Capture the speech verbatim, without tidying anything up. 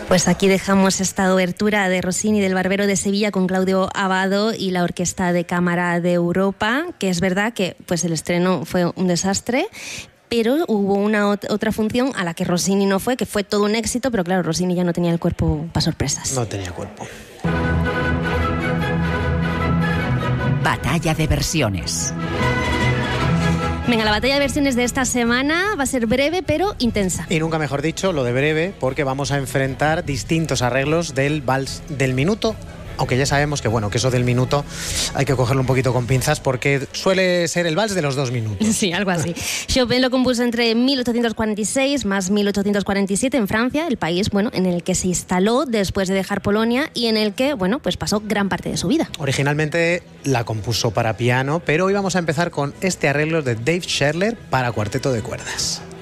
Pues aquí dejamos esta obertura de Rossini del Barbero de Sevilla con Claudio Abbado y la Orquesta de Cámara de Europa, que es verdad que pues el estreno fue un desastre, pero hubo una ot- otra función a la que Rossini no fue, que fue todo un éxito, pero claro, Rossini ya no tenía el cuerpo para sorpresas. No tenía cuerpo. Batalla de versiones. Venga, la batalla de versiones de esta semana va a ser breve pero intensa. Y nunca mejor dicho, lo de breve, porque vamos a enfrentar distintos arreglos del vals del minuto. Aunque ya sabemos que, bueno, que eso del minuto hay que cogerlo un poquito con pinzas porque suele ser el vals de los dos minutos. Sí, algo así. Chopin lo compuso entre mil ochocientos cuarenta y seis más mil ochocientos cuarenta y siete en Francia, el país, bueno, en el que se instaló después de dejar Polonia y en el que, bueno, pues pasó gran parte de su vida. Originalmente la compuso para piano, pero hoy vamos a empezar con este arreglo de Dave Scherler para cuarteto de cuerdas.